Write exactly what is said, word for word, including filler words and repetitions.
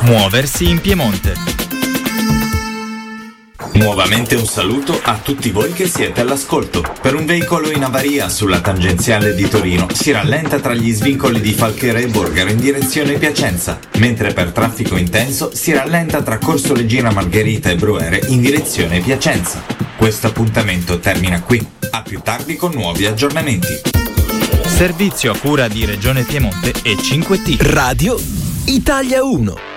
Muoversi in Piemonte. Nuovamente un saluto a tutti voi che siete all'ascolto. Per un veicolo in avaria sulla tangenziale di Torino si rallenta tra gli svincoli di Falchera e Borgaro in direzione Piacenza, mentre per traffico intenso si rallenta tra Corso Regina Margherita e Broere in direzione Piacenza. Questo appuntamento termina qui. A più tardi con nuovi aggiornamenti. Servizio a cura di Regione Piemonte e cinque T. Radio Italia uno.